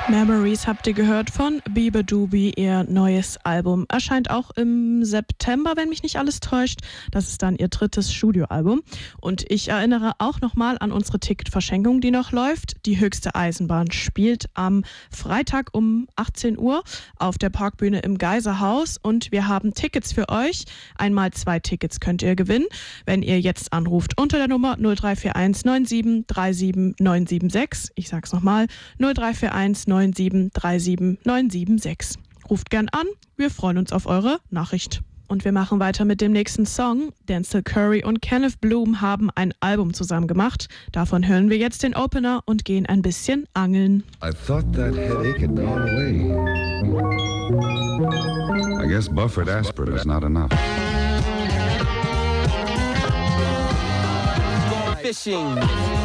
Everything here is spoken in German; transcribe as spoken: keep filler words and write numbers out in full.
Memories habt ihr gehört von Bibe Dubi. Ihr neues Album erscheint auch im September, wenn mich nicht alles täuscht. Das ist dann ihr drittes Studioalbum. Und ich erinnere auch nochmal an unsere Ticketverschenkung, die noch läuft. Die Höchste Eisenbahn spielt am Freitag um achtzehn Uhr auf der Parkbühne im Geiserhaus. Und wir haben Tickets für euch. Einmal zwei Tickets könnt ihr gewinnen, wenn ihr jetzt anruft unter der Nummer null drei vier eins neun sieben drei sieben neun sieben sechs. Ich sag's nochmal, null drei vier eins neun sieben drei sieben neun sieben sechs. Ruft gern an, wir freuen uns auf eure Nachricht. Und wir machen weiter mit dem nächsten Song. Denzel Curry und Kenneth Bloom haben ein Album zusammen gemacht. Davon hören wir jetzt den Opener und gehen ein bisschen angeln. I thought that headache had gone away. I guess Bufford aspirin is not enough. Fishing.